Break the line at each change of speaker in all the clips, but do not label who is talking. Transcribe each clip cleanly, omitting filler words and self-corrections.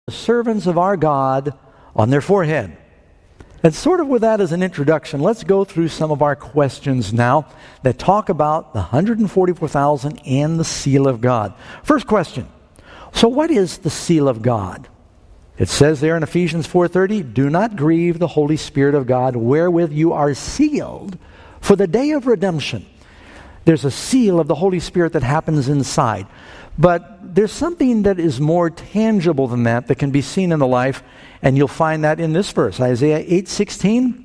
the servants of our God on their forehead. And sort of with that as an introduction, let's go through some of our questions now that talk about the 144,000 and the seal of God. First question. So what is the seal of God? It says there in Ephesians 4:30, "Do not grieve the Holy Spirit of God, wherewith you are sealed for the day of redemption." There's a seal of the Holy Spirit that happens inside. But there's something that is more tangible than that can be seen in the life, and you'll find that in this verse, Isaiah 8:16.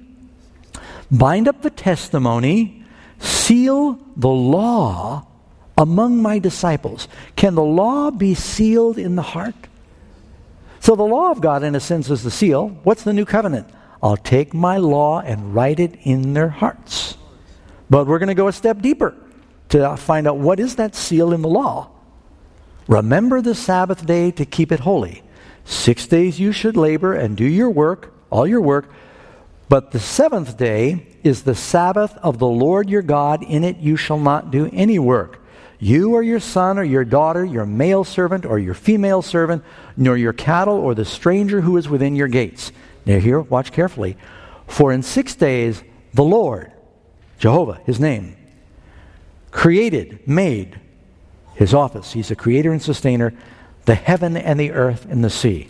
"Bind up the testimony, seal the law among my disciples." Can the law be sealed in the heart? So the law of God, in a sense, is the seal. What's the new covenant? I'll take my law and write it in their hearts. But we're going to go a step deeper to find out what is that seal in the law. "Remember the Sabbath day to keep it holy. 6 days you should labor and do your work, all your work. But the seventh day is the Sabbath of the Lord your God. In it you shall not do any work. You or your son or your daughter, your male servant or your female servant, nor your cattle or the stranger who is within your gates." Now here, watch carefully. "For in 6 days the Lord," Jehovah, his name, "created," made, his office, he's a creator and sustainer, "the heaven and the earth and the sea."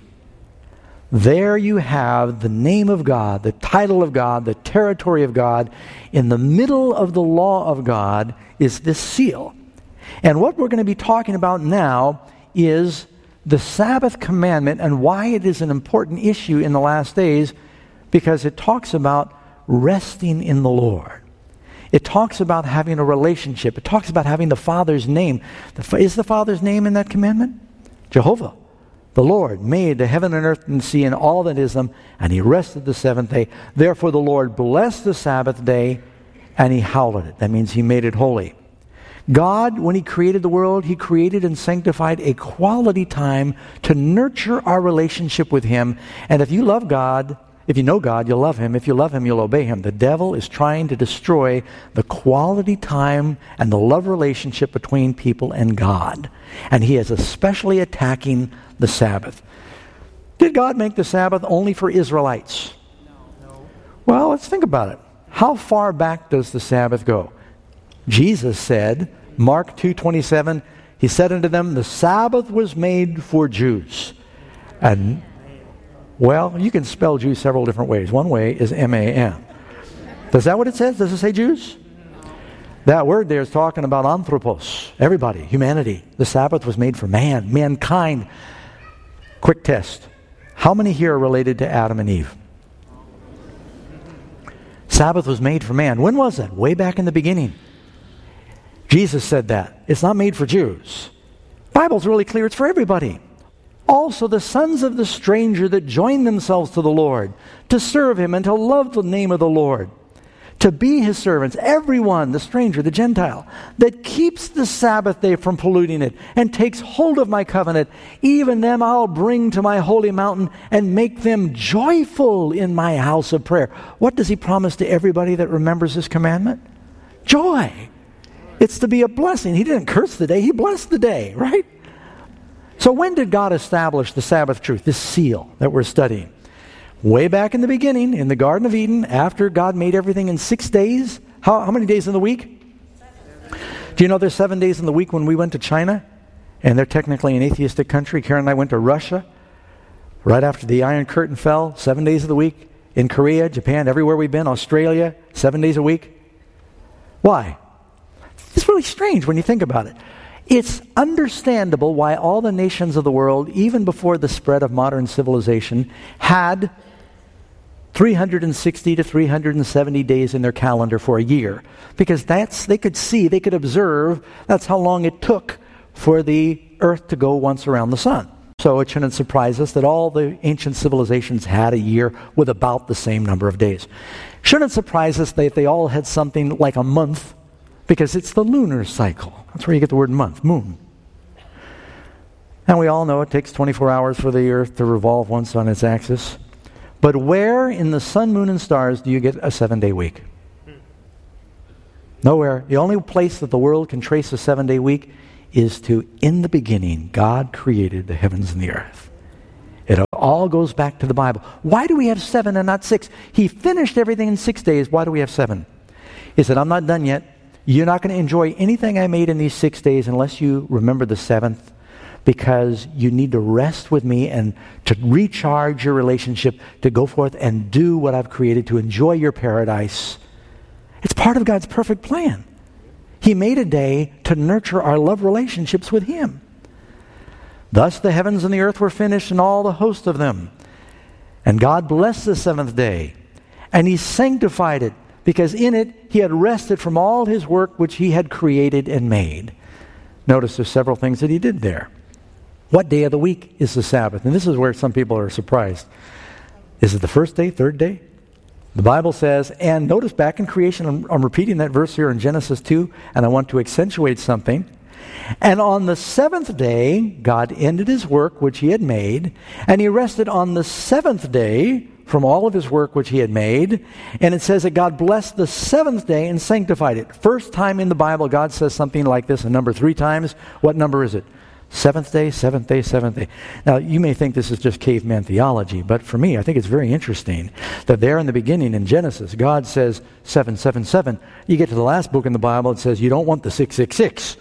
There you have the name of God, the title of God, the territory of God. In the middle of the law of God is this seal. And what we're going to be talking about now is the Sabbath commandment and why it is an important issue in the last days, because it talks about resting in the Lord. It talks about having a relationship. It talks about having the Father's name. Is the Father's name in that commandment? Jehovah. The Lord made the heaven and earth and sea and all that is them, and he rested the seventh day. Therefore the Lord blessed the Sabbath day, and he hallowed it. That means he made it holy. God, when he created the world, he created and sanctified a quality time to nurture our relationship with him. And if you love God, if you know God, you'll love him. If you love him, you'll obey him. The devil is trying to destroy the quality time and the love relationship between people and God. And he is especially attacking the Sabbath. Did God make the Sabbath only for Israelites? No. Well, let's think about it. How far back does the Sabbath go? Jesus said, Mark 2:27, he said unto them, "The Sabbath was made for Jews." And well, you can spell Jews several different ways. One way is M-A-N. Is that what it says? Does it say Jews? That word there is talking about anthropos, everybody, humanity. The Sabbath was made for man, mankind. Quick test. How many here are related to Adam and Eve? Sabbath was made for man. When was that? Way back in the beginning. Jesus said that. It's not made for Jews. The Bible's really clear. It's for everybody. Also the sons of the stranger that join themselves to the Lord, to serve him and to love the name of the Lord, to be his servants, everyone, the stranger, the Gentile, that keeps the Sabbath day from polluting it and takes hold of my covenant, even them I'll bring to my holy mountain and make them joyful in my house of prayer. What does he promise to everybody that remembers this commandment? Joy. It's to be a blessing. He didn't curse the day, he blessed the day, right? So when did God establish the Sabbath truth, this seal that we're studying? Way back in the beginning, in the Garden of Eden, after God made everything in 6 days. How many days in the week? 7. Do you know there's 7 days in the week when we went to China? And they're technically an atheistic country. Karen and I went to Russia right after the Iron Curtain fell, 7 days of the week. In Korea, Japan, everywhere we've been, Australia, 7 days a week. Why? It's really strange when you think about it. It's understandable why all the nations of the world, even before the spread of modern civilization, had 360 to 370 days in their calendar for a year. Because they could observe, that's how long it took for the earth to go once around the sun. So it shouldn't surprise us that all the ancient civilizations had a year with about the same number of days. Shouldn't surprise us that they all had something like a month, because it's the lunar cycle. That's where you get the word month, moon. And we all know it takes 24 hours for the earth to revolve once on its axis. But where in the sun, moon, and stars do you get a 7-day week? Nowhere. The only place that the world can trace a 7-day week is to, in the beginning, God created the heavens and the earth. It all goes back to the Bible. Why do we have 7 and not 6? He finished everything in 6 days. Why do we have 7? He said, I'm not done yet. You're not going to enjoy anything I made in these 6 days unless you remember the 7th, because you need to rest with me and to recharge your relationship, to go forth and do what I've created, to enjoy your paradise. It's part of God's perfect plan. He made a day to nurture our love relationships with Him. Thus the heavens and the earth were finished, and all the host of them. And God blessed the 7th day, and He sanctified it, because in it He had rested from all His work which He had created and made. Notice there's several things that He did there. What day of the week is the Sabbath? And this is where some people are surprised. Is it the first day, third day? The Bible says, and notice back in creation, I'm repeating that verse here in Genesis 2, and I want to accentuate something. And on the 7th day, God ended His work which He had made, and He rested on the 7th day from all of His work which He had made. And it says that God blessed the 7th day and sanctified it. First time in the Bible God says something like this, a number 3 times. What number is it? 7th day, 7th day, 7th day. Now, you may think this is just caveman theology, but for me, I think it's very interesting that there in the beginning in Genesis, God says 777. You get to the last book in the Bible, it says you don't want the 666.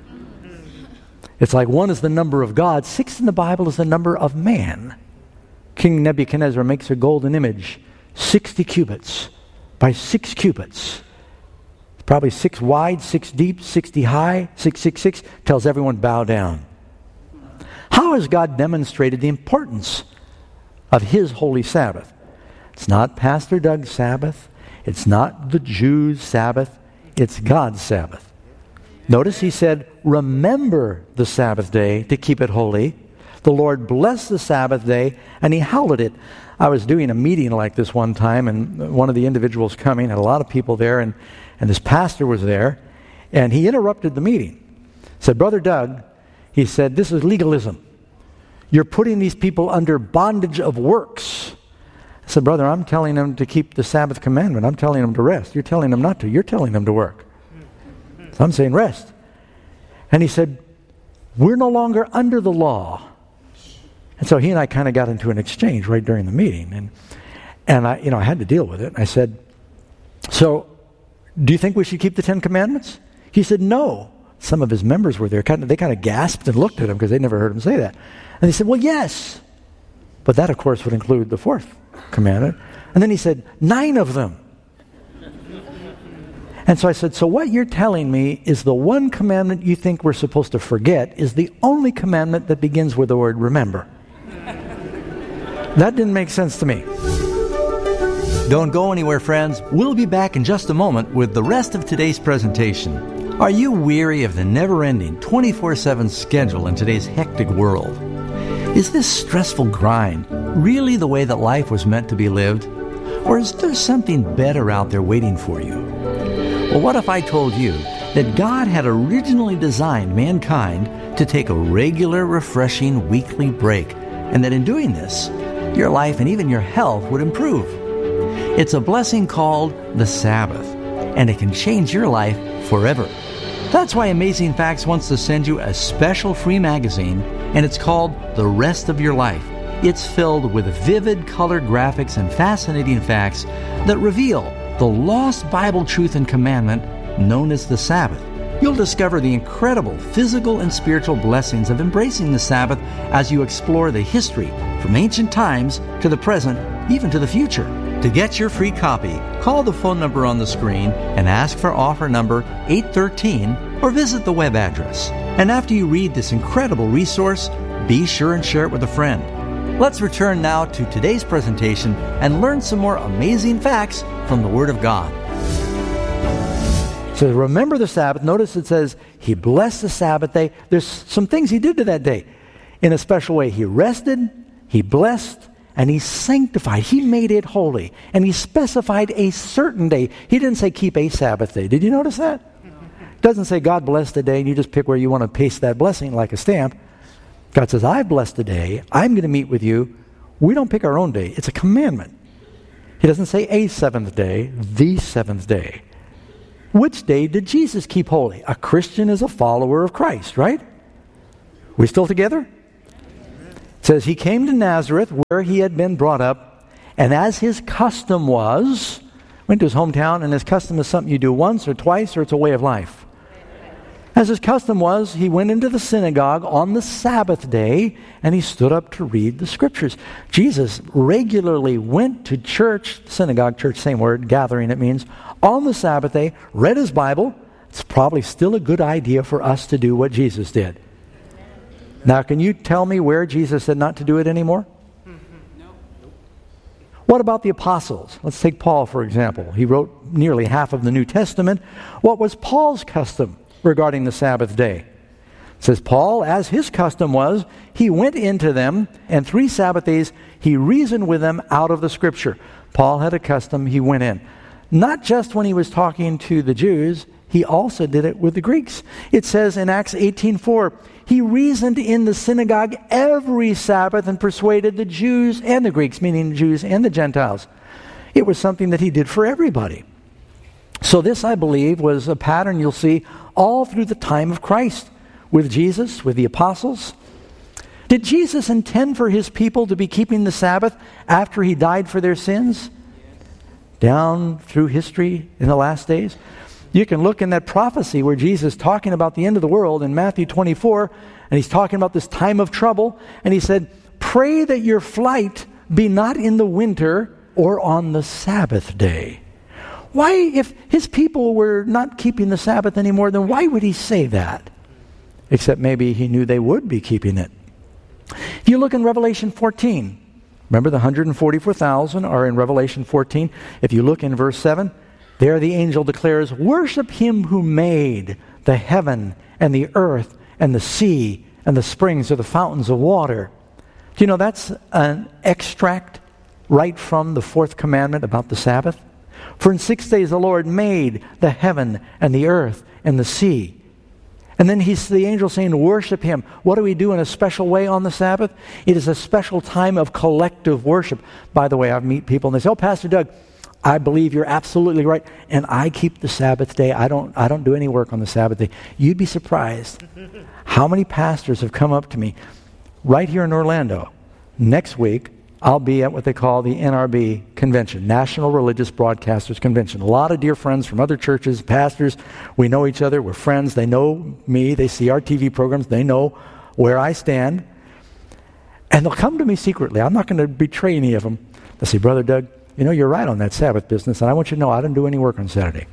It's like 1 is the number of God, 6 in the Bible is the number of man. King Nebuchadnezzar makes a golden image, 60 cubits by 6 cubits. Probably 6 wide, 6 deep, 60 high, 666, tells everyone bow down. How has God demonstrated the importance of His holy Sabbath? It's not Pastor Doug's Sabbath. It's not the Jews' Sabbath. It's God's Sabbath. Notice He said, remember the Sabbath day to keep it holy. The Lord blessed the Sabbath day, and He hallowed it. I was doing a meeting like this one time, and one of the individuals coming, had a lot of people there, and this pastor was there, and he interrupted the meeting. Said, Brother Doug, he said, this is legalism. You're putting these people under bondage of works. I said, brother, I'm telling them to keep the Sabbath commandment. I'm telling them to rest. You're telling them not to. You're telling them to work. So I'm saying rest. And he said, we're no longer under the law. And so he and I kind of got into an exchange right during the meeting. And I had to deal with it. I said, so do you think we should keep the 10 Commandments? He said, no. Some of his members were there. They kind of gasped and looked at him because they'd never heard him say that. And he said, well, yes. But that, of course, would include the 4th commandment. And then he said, 9 of them. And so I said, so what you're telling me is the one commandment you think we're supposed to forget is the only commandment that begins with the word remember. That didn't make sense to me.
Don't go anywhere, friends. We'll be back in just a moment with the rest of today's presentation. Are you weary of the never-ending 24/7 schedule in today's hectic world? Is this stressful grind really the way that life was meant to be lived? Or is there something better out there waiting for you? Well, what if I told you that God had originally designed mankind to take a regular, refreshing weekly break, and that in doing this, your life and even your health would improve? It's a blessing called the Sabbath, and it can change your life forever. That's why Amazing Facts wants to send you a special free magazine, and it's called The Rest of Your Life. It's filled with vivid color graphics and fascinating facts that reveal the lost Bible truth and commandment known as the Sabbath. You'll discover the incredible physical and spiritual blessings of embracing the Sabbath as you explore the history from ancient times to the present, even to the future. To get your free copy, call the phone number on the screen and ask for offer number 813 or visit the web address. And after you read this incredible resource, be sure and share it with a friend. Let's return now to today's presentation and learn some more amazing facts from the Word of God.
So remember the Sabbath. Notice it says He blessed the Sabbath day. There's some things He did to that day in a special way. He rested, He blessed, and He sanctified. He made it holy. And He specified a certain day. He didn't say keep a Sabbath day. Did you notice that? It doesn't say God blessed the day and you just pick where you want to paste that blessing like a stamp. God says, I blessed the day. I'm going to meet with you. We don't pick our own day. It's a commandment. He doesn't say a 7th day, the 7th day. Which day did Jesus keep holy? A Christian is a follower of Christ, right? We still together? It says, he came to Nazareth where he had been brought up, and as his custom was, went to his hometown, and his custom is something you do once or twice, or it's a way of life. As his custom was, he went into the synagogue on the Sabbath day, and he stood up to read the Scriptures. Jesus regularly went to church, synagogue, church, same word, gathering it means, on the Sabbath day, read his Bible. It's probably still a good idea for us to do what Jesus did. Now, can you tell me where Jesus said not to do it anymore? What about the apostles? Let's take Paul, for example. He wrote nearly half of the New Testament. What was Paul's custom regarding the Sabbath day? It says, Paul, as his custom was, he went into them, and 3 Sabbath days he reasoned with them out of the Scripture. Paul had a custom, he went in. Not just when he was talking to the Jews, he also did it with the Greeks. It says in Acts 18:4, he reasoned in the synagogue every Sabbath and persuaded the Jews and the Greeks, meaning the Jews and the Gentiles. It was something that he did for everybody. So this, I believe, was a pattern you'll see all through the time of Christ, with Jesus, with the apostles. Did Jesus intend for his people to be keeping the Sabbath after he died for their sins? Down through history in the last days? You can look in that prophecy where Jesus is talking about the end of the world in Matthew 24, and he's talking about this time of trouble, and he said, pray that your flight be not in the winter or on the Sabbath day. Why, if his people were not keeping the Sabbath anymore, then why would he say that? Except maybe he knew they would be keeping it. If you look in Revelation 14, remember the 144,000 are in Revelation 14. If you look in verse 7, there the angel declares, worship him who made the heaven and the earth and the sea and the springs or the fountains of water. Do you know that's an extract right from the 4th commandment about the Sabbath? For in 6 days the Lord made the heaven and the earth and the sea. And then he's the angel saying, worship him. What do we do in a special way on the Sabbath? It is a special time of collective worship. By the way, I meet people and they say, oh, Pastor Doug, I believe you're absolutely right, and I keep the Sabbath day. I don't do any work on the Sabbath day. You'd be surprised how many pastors have come up to me right here in Orlando. Next week, I'll be at what they call the NRB convention, National Religious Broadcasters Convention. A lot of dear friends from other churches, pastors. We know each other. We're friends. They know me. They see our TV programs. They know where I stand. And they'll come to me secretly. I'm not going to betray any of them. They'll say, Brother Doug, you know, you're right on that Sabbath business, and I want you to know I don't do any work on Saturday.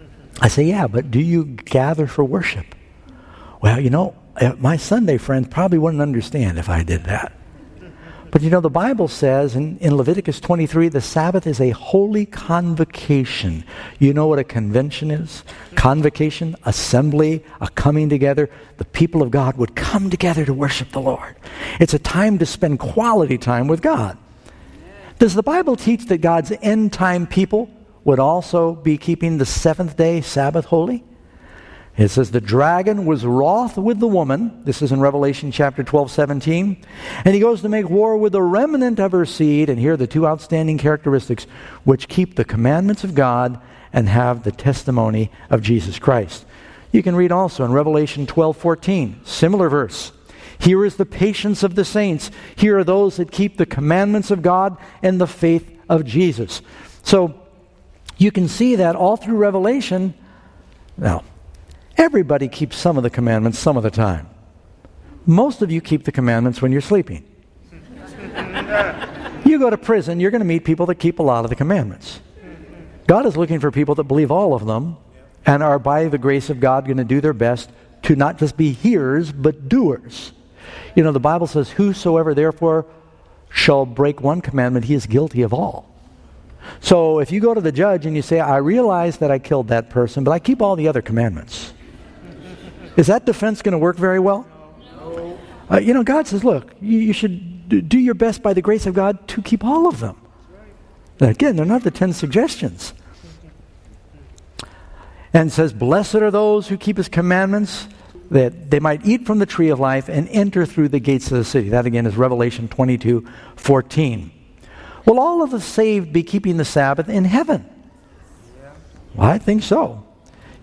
I say, yeah, but do you gather for worship? Well, you know, my Sunday friends probably wouldn't understand if I did that. But you know, the Bible says in Leviticus 23, the Sabbath is a holy convocation. You know what a convention is? Convocation, assembly, a coming together. The people of God would come together to worship the Lord. It's a time to spend quality time with God. Does the Bible teach that God's end-time people would also be keeping the 7th day Sabbath holy? It says, the dragon was wroth with the woman. This is in Revelation chapter 12:17. And he goes to make war with the remnant of her seed. And here are the 2 outstanding characteristics which keep the commandments of God and have the testimony of Jesus Christ. You can read also in Revelation 12:14, similar verse. Here is the patience of the saints. Here are those that keep the commandments of God and the faith of Jesus. So you can see that all through Revelation. Now, everybody keeps some of the commandments some of the time. Most of you keep the commandments when you're sleeping. You go to prison, you're going to meet people that keep a lot of the commandments. God is looking for people that believe all of them and are by the grace of God going to do their best to not just be hearers but doers. You know, the Bible says, whosoever therefore shall break one commandment, he is guilty of all. So if you go to the judge and you say, I realize that I killed that person, but I keep all the other commandments. Is that defense going to work very well? No. You know, God says, look, you should do your best by the grace of God to keep all of them. Now, again, they're not the 10 suggestions. And says, blessed are those who keep his commandments, that they might eat from the tree of life and enter through the gates of the city. That again is Revelation 22:14. Will all of the saved be keeping the Sabbath in heaven? Yeah. Well, I think so.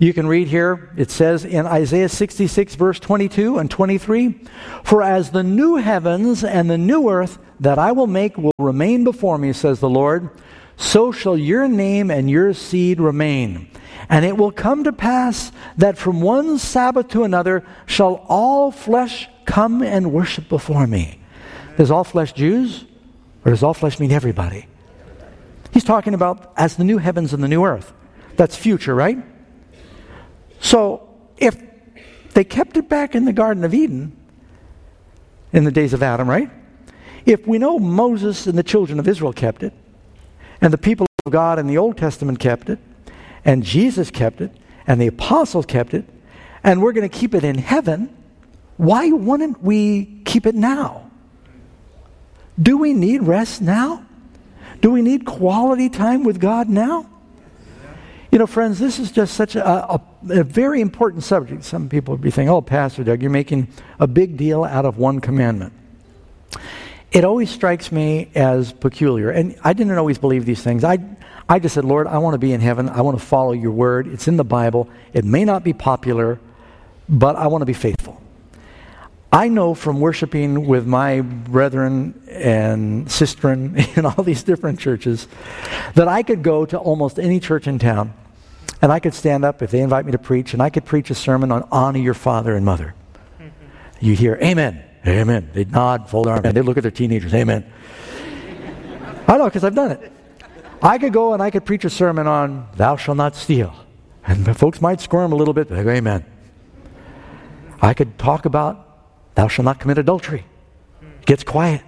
You can read here, it says in Isaiah 66, verse 22 and 23, "For as the new heavens and the new earth that I will make will remain before me, says the Lord, so shall your name and your seed remain. And it will come to pass that from one Sabbath to another shall all flesh come and worship before me." Does all flesh Jews? Or does all flesh mean everybody? He's talking about as the new heavens and the new earth. That's future, right? So, if they kept it back in the Garden of Eden, in the days of Adam, right? If we know Moses and the children of Israel kept it, and the people of God in the Old Testament kept it, and Jesus kept it, and the apostles kept it, and we're going to keep it in heaven, why wouldn't we keep it now? Do we need rest now? Do we need quality time with God now? You know, friends, this is just such a very important subject. Some people would be thinking, "Oh, Pastor Doug, you're making a big deal out of one commandment." It always strikes me as peculiar. And I didn't always believe these things. I just said, "Lord, I want to be in heaven. I want to follow your word. It's in the Bible. It may not be popular, but I want to be faithful." I know from worshiping with my brethren and sistren in all these different churches that I could go to almost any church in town and I could stand up if they invite me to preach, and I could preach a sermon on honor your father and mother. You hear, "Amen, amen." They nod, fold their arms, and they look at their teenagers, "Amen." I know, because I've done it. I could go and I could preach a sermon on "Thou shalt not steal." And the folks might squirm a little bit, but they go, "Amen." I could talk about "Thou shalt not commit adultery." It gets quiet.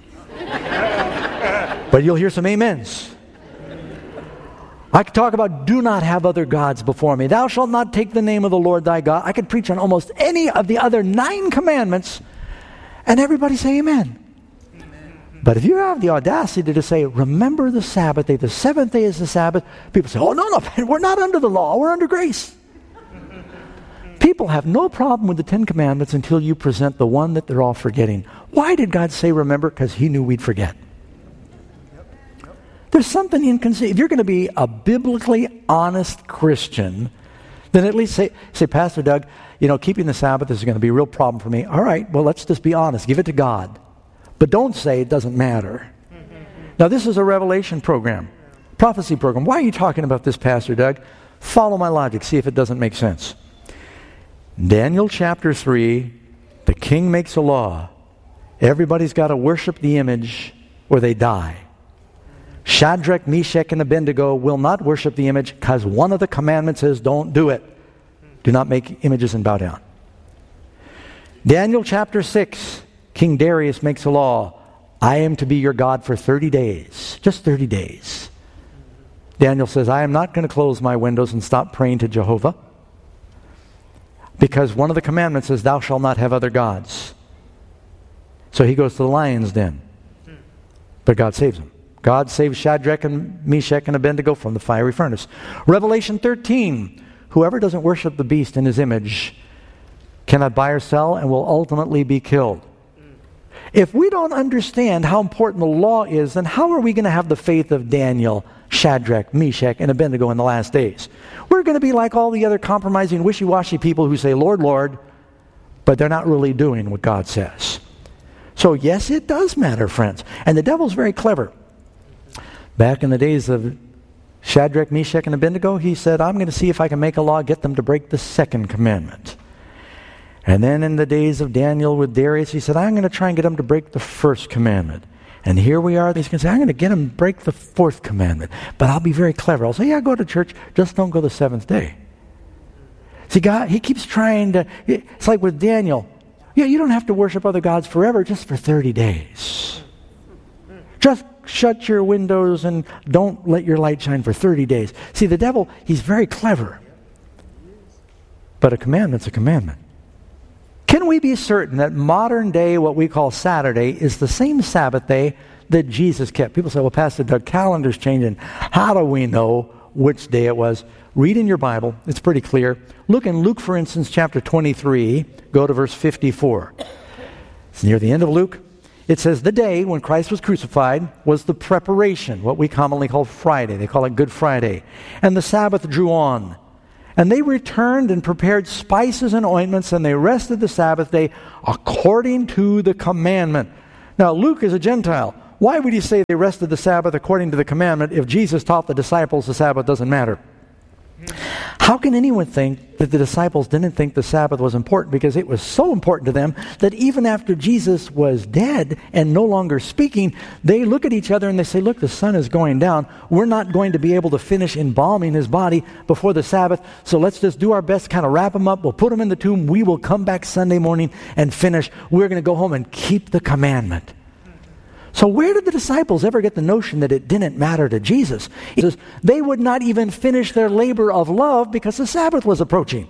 But you'll hear some amens. I could talk about "Do not have other gods before me." "Thou shalt not take the name of the Lord thy God." I could preach on almost any of the other 9 commandments, and everybody say amen. But if you have the audacity to say, "Remember the Sabbath day, the 7th day is the Sabbath," people say, "Oh, no, we're not under the law, we're under grace." People have no problem with the 10 Commandments until you present the one that they're all forgetting. Why did God say remember? Because He knew we'd forget. There's something inconceivable. If you're going to be a biblically honest Christian, then at least say, "Pastor Doug, you know, keeping the Sabbath is going to be a real problem for me." All right, well, let's just be honest. Give it to God. But don't say it doesn't matter. Now, this is a revelation program, prophecy program. Why are you talking about this, Pastor Doug? Follow my logic. See if it doesn't make sense. Daniel chapter 3, the king makes a law. Everybody's got to worship the image or they die. Shadrach, Meshach, and Abednego will not worship the image because one of the commandments is don't do it. Do not make images and bow down. Daniel chapter 6, King Darius makes a law. I am to be your God for 30 days. Just 30 days. Daniel says, I am not going to close my windows and stop praying to Jehovah, because one of the commandments is thou shalt not have other gods. So he goes to the lion's den. But God saves him. God saves Shadrach and Meshach and Abednego from the fiery furnace. Revelation 13. Whoever doesn't worship the beast in his image cannot buy or sell and will ultimately be killed. If we don't understand how important the law is, then how are we going to have the faith of Daniel, Shadrach, Meshach, and Abednego in the last days? We're going to be like all the other compromising, wishy-washy people who say, Lord, Lord, but they're not really doing what God says. So yes, it does matter, friends. And the devil's very clever. Back in the days of Shadrach, Meshach, and Abednego, he said, I'm going to see if I can make a law, get them to break the second commandment. And then in the days of Daniel with Darius, he said, I'm going to try and get them to break the first commandment. And here we are, he's going to say, I'm going to get them to break the fourth commandment. But I'll be very clever. I'll say, yeah, go to church, just don't go the seventh day. See, God, he keeps trying to, it's like with Daniel. Yeah, you don't have to worship other gods forever, just for 30 days. Just shut your windows and don't let your light shine for 30 days. See, the devil, he's very clever. But a commandment's a commandment. Can we be certain that modern day, what we call Saturday, is the same Sabbath day that Jesus kept? People say, well, Pastor Doug, calendar's changing. How do we know which day it was? Read in your Bible. It's pretty clear. Look in Luke, for instance, chapter 23. Go to verse 54. It's near the end of Luke. It says, the day when Christ was crucified was the preparation, what we commonly call Friday. They call it Good Friday. And the Sabbath drew on. And they returned and prepared spices and ointments, and they rested the Sabbath day according to the commandment. Now, Luke is a Gentile. Why would he say they rested the Sabbath according to the commandment if Jesus taught the disciples the Sabbath doesn't matter? How can anyone think that the disciples didn't think the Sabbath was important? Because it was so important to them that even after Jesus was dead and no longer speaking, they look at each other and they say, look, the sun is going down. We're not going to be able to finish embalming his body before the Sabbath, so let's just do our best to kind of wrap him up. We'll put him in the tomb. We will come back Sunday morning and finish. We're going to go home and keep the commandment. So where did the disciples ever get the notion that it didn't matter to Jesus? He says they would not even finish their labor of love because the Sabbath was approaching.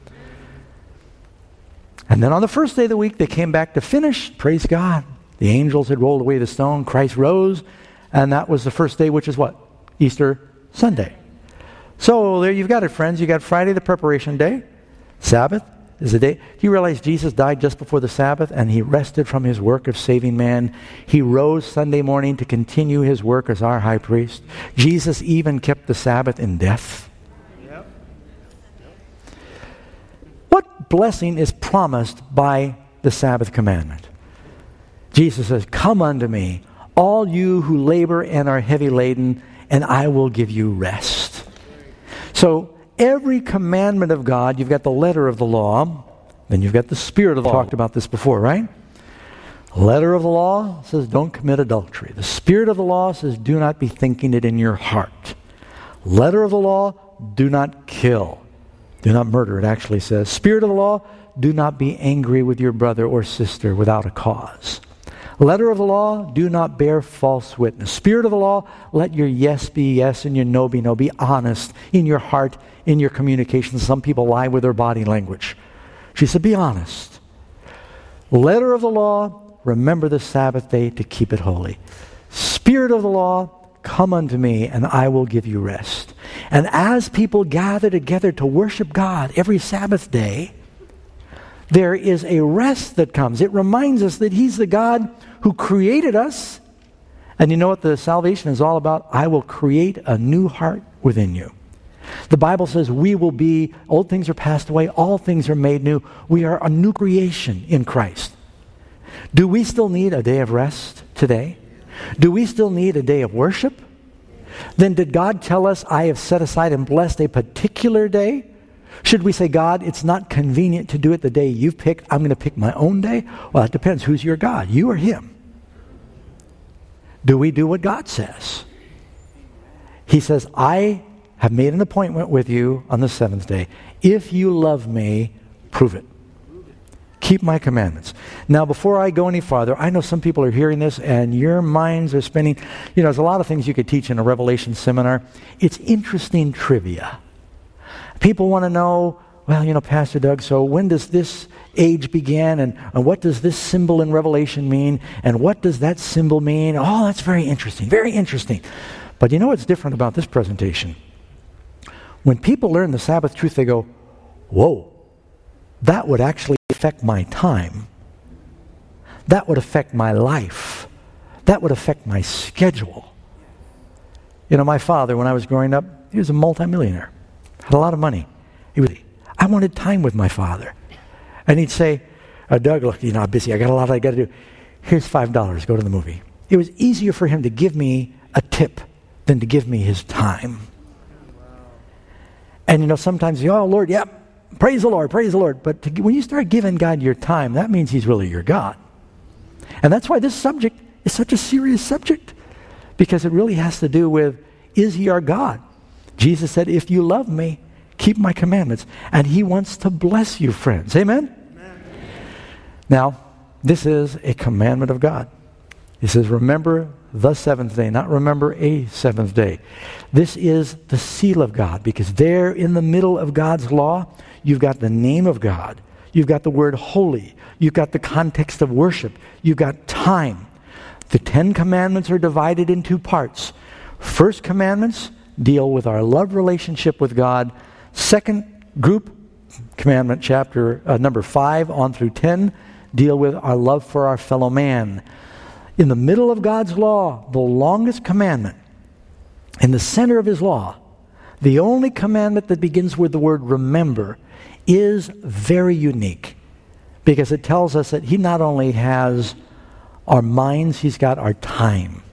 And then on the first day of the week, they came back to finish. Praise God. The angels had rolled away the stone. Christ rose. And that was the first day, which is what? Easter Sunday. So there you've got it, friends. You got Friday, the preparation day. Sabbath is the day. Do you realize Jesus died just before the Sabbath and he rested from his work of saving man? He rose Sunday morning to continue his work as our high priest. Jesus even kept the Sabbath in death. Yep. What blessing is promised by the Sabbath commandment? Jesus says, come unto me, all you who labor and are heavy laden, and I will give you rest. So, every commandment of God, you've got the letter of the law, then you've got the spirit of the law. We talked about this before, right? The letter of the law says don't commit adultery. The spirit of the law says do not be thinking it in your heart. Letter of the law, do not kill. Do not murder, it actually says. Spirit of the law, do not be angry with your brother or sister without a cause. Letter of the law, do not bear false witness. Spirit of the law, let your yes be yes and your no be no. Be honest in your heart, in your communication. Some people lie with their body language. She said, be honest. Letter of the law, remember the Sabbath day to keep it holy. Spirit of the law, come unto me and I will give you rest. And as people gather together to worship God every Sabbath day, there is a rest that comes. It reminds us that he's the God who created us. And you know what the salvation is all about? I will create a new heart within you. The Bible says we will be, old things are passed away, all things are made new. We are a new creation in Christ. Do we still need a day of rest today? Do we still need a day of worship? Then did God tell us, I have set aside and blessed a particular day? Should we say, God, it's not convenient to do it the day you've picked. I'm going to pick my own day? Well, it depends. Who's your God? You or him? Do we do what God says? He says, I have made an appointment with you on the seventh day. If you love me, prove it. Keep my commandments. Now, before I go any farther, I know some people are hearing this and your minds are spinning. You know, there's a lot of things you could teach in a Revelation seminar. It's interesting trivia. People want to know, well, you know, Pastor Doug, so when does this age begin? And what does this symbol in Revelation mean? And what does that symbol mean? Oh, that's very interesting, very interesting. But you know what's different about this presentation? When people learn the Sabbath truth, they go, whoa, that would actually affect my time. That would affect my life. That would affect my schedule. You know, my father, when I was growing up, he was a multimillionaire. Had a lot of money. I wanted time with my father. And he'd say, Doug, look, you know, I'm busy. I got a lot I got to do. Here's $5. Go to the movie. It was easier for him to give me a tip than to give me his time. And, you know, sometimes, oh, Lord, yeah, praise the Lord, praise the Lord. But when you start giving God your time, that means he's really your God. And that's why this subject is such a serious subject. Because it really has to do with, is he our God? Jesus said, if you love me, keep my commandments. And he wants to bless you, friends. Amen? Amen. Now, this is a commandment of God. He says, remember the seventh day, not remember a seventh day. This is the seal of God, because there in the middle of God's law, you've got the name of God. You've got the word holy. You've got the context of worship. You've got time. The 10 commandments are divided in two parts. First commandments deal with our love relationship with God. Second group, commandment chapter number 5 on through 10, deal with our love for our fellow man. In the middle of God's law, the longest commandment, in the center of his law, the only commandment that begins with the word remember, is very unique because it tells us that he not only has our minds, he's got our time.